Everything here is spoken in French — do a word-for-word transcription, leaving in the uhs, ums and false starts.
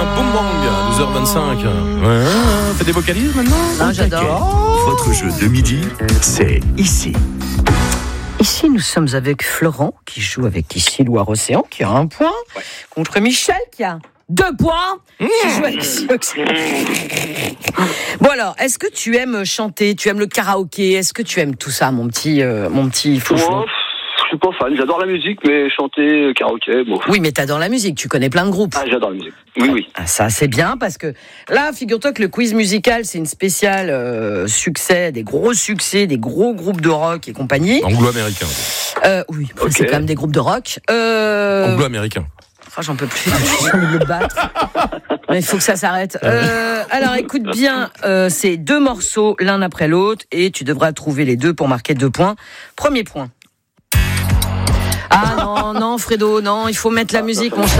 Boom Bang à douze heures vingt-cinq. Ouais, fais des vocalises maintenant. Non, j'adore. Votre jeu de midi, c'est ici. Ici, nous sommes avec Florent, qui joue avec ici Loire-Océan, qui a un point, ouais. contre Michel, qui a deux points, mmh. qui joue avec ici Océan. Bon alors, est-ce que tu aimes chanter, tu aimes le karaoké, est-ce que tu aimes tout ça, mon petit, euh, mon petit Florent? Je suis pas fan, j'adore la musique, mais chanter, karaoké, bon. Oui, mais t'adores la musique, tu connais plein de groupes. Ah, j'adore la musique, oui, oui. Ah, ça, c'est bien, parce que là, figure-toi que le quiz musical, c'est une spéciale euh, succès, des gros succès, des gros groupes de rock et compagnie. Anglo-américain. Euh, oui, okay. C'est quand même des groupes de rock. Euh... Anglo-américain. Oh, j'en peux plus, j'ai envie de le battre. Mais il faut que ça s'arrête. Euh, alors, écoute bien, euh, c'est deux morceaux, l'un après l'autre, et tu devras trouver les deux pour marquer deux points. Premier point. Ah non, non, Fredo, non, il faut mettre la musique, mon chat.